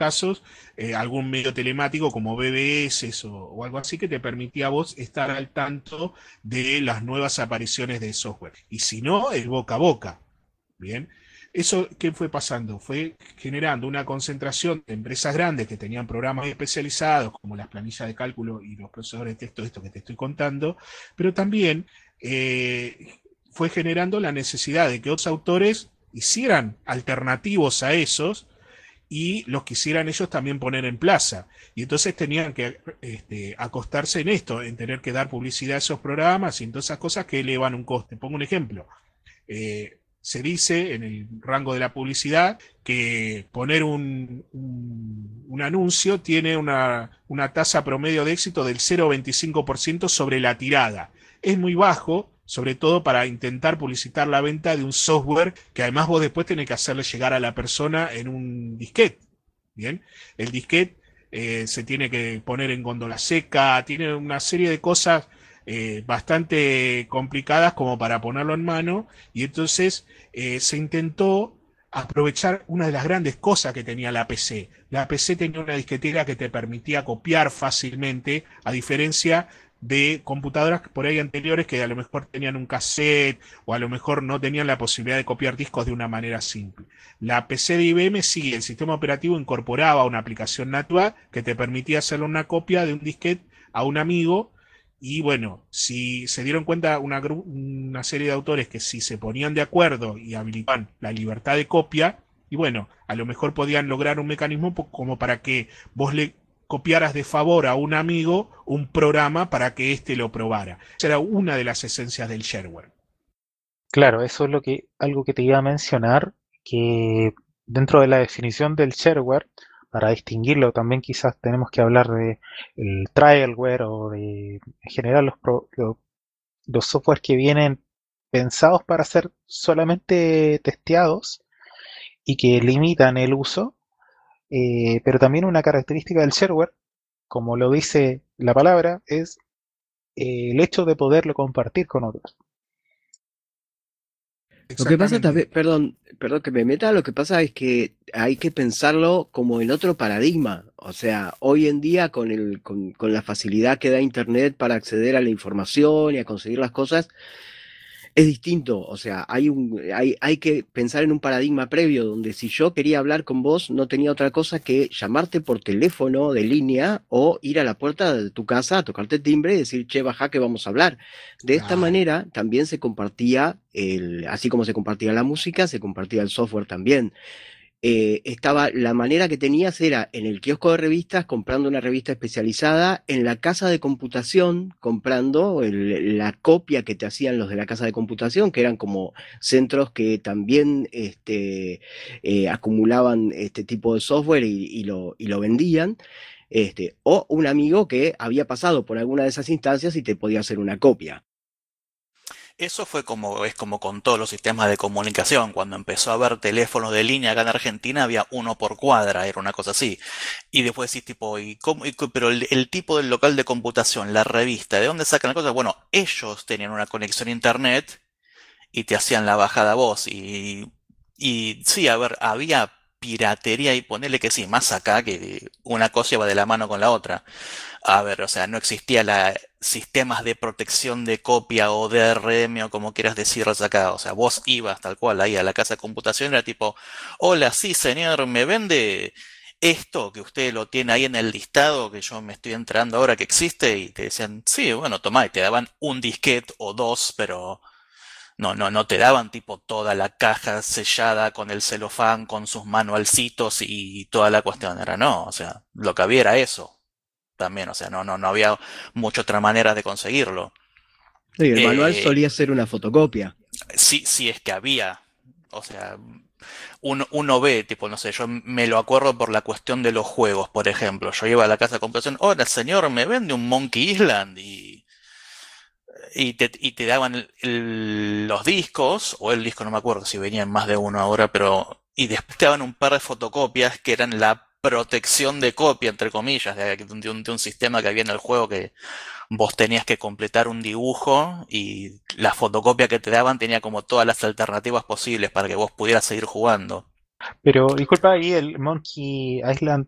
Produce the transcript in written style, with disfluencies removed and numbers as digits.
casos, algún medio telemático como BBS o algo así que te permitía a vos estar al tanto de las nuevas apariciones de software. Y si no, el boca a boca. Bien. Eso, ¿qué fue pasando? Fue generando una concentración de empresas grandes que tenían programas especializados, como las planillas de cálculo y los procesadores de texto, esto que te estoy contando, pero también fue generando la necesidad de que otros autores hicieran alternativos a esos y los quisieran ellos también poner en plaza. Y entonces tenían que acostarse en esto, en tener que dar publicidad a esos programas y en todas esas cosas que elevan un coste. Pongo un ejemplo. Se dice en el rango de la publicidad que poner un anuncio tiene una tasa promedio de éxito del 0,25% sobre la tirada. Es muy bajo, sobre todo para intentar publicitar la venta de un software que además vos después tenés que hacerle llegar a la persona en un disquete. Bien, el disquete se tiene que poner en góndola seca, tiene una serie de cosas bastante complicadas como para ponerlo en mano, y entonces se intentó aprovechar una de las grandes cosas que tenía la PC. La PC tenía una disquetera que te permitía copiar fácilmente, a diferencia de computadoras por ahí anteriores que a lo mejor tenían un cassette o a lo mejor no tenían la posibilidad de copiar discos de una manera simple. La PC de IBM sí, el sistema operativo incorporaba una aplicación natural que te permitía hacerle una copia de un disquete a un amigo. Y bueno, si se dieron cuenta una serie de autores que si se ponían de acuerdo y habilitaban la libertad de copia, y bueno, a lo mejor podían lograr un mecanismo como para que vos le copiaras de favor a un amigo un programa para que éste lo probara. Esa era una de las esencias del shareware. Claro, eso es algo que te iba a mencionar, que dentro de la definición del shareware, para distinguirlo también quizás tenemos que hablar de el trialware o de en general los softwares que vienen pensados para ser solamente testeados y que limitan el uso, pero también una característica del shareware, como lo dice la palabra, es el hecho de poderlo compartir con otros. Lo que pasa Exactamente. también, perdón que me meta, lo que pasa es que hay que pensarlo como en otro paradigma. O sea, hoy en día con la facilidad que da Internet para acceder a la información y a conseguir las cosas, es distinto. O sea, hay que pensar en un paradigma previo donde si yo quería hablar con vos, no tenía otra cosa que llamarte por teléfono de línea o ir a la puerta de tu casa a tocarte el timbre y decir, che, bajá que vamos a hablar. De esta Claro. manera también se compartía así como se compartía la música, se compartía el software también. Estaba, la manera que tenías era en el kiosco de revistas comprando una revista especializada, en la casa de computación comprando la copia que te hacían los de la casa de computación, que eran como centros que también acumulaban este tipo de software y lo vendían. O un amigo que había pasado por alguna de esas instancias y te podía hacer una copia. Eso fue como, es como con todos los sistemas de comunicación. Cuando empezó a haber teléfonos de línea acá en Argentina había uno por cuadra, era una cosa así. Y después decís tipo, pero el tipo del local de computación, la revista, ¿de dónde sacan la cosa? Bueno, ellos tenían una conexión a internet y te hacían la bajada voz. Y sí, a ver, había piratería y ponerle que sí, más acá que una cosa va de la mano con la otra. A ver, o sea, no existía la sistemas de protección de copia o DRM o como quieras decirlo acá. O sea, vos ibas tal cual ahí a la casa de computación, era tipo, hola, sí, señor, ¿me vende esto que usted lo tiene ahí en el listado que yo me estoy enterando ahora que existe? Y te decían, sí, bueno, tomá, y te daban un disquete o dos, pero no te daban tipo toda la caja sellada con el celofán, con sus manualcitos y toda la cuestión. Era no, o sea, lo que había era eso también, o sea, no había mucha otra manera de conseguirlo. Y el manual Eh, solía ser una fotocopia. sí, sí es que había, o sea, uno ve, tipo, no sé, yo me lo acuerdo por la cuestión de los juegos, por ejemplo. Yo iba a la casa de computación, hola señor, me vende un Monkey Island y te daban los discos, o el disco, no me acuerdo si venían más de uno ahora, pero y después te daban un par de fotocopias que eran la protección de copia, entre comillas, de un sistema que había en el juego que vos tenías que completar un dibujo y la fotocopia que te daban tenía como todas las alternativas posibles para que vos pudieras seguir jugando. Pero disculpa, ahí el Monkey Island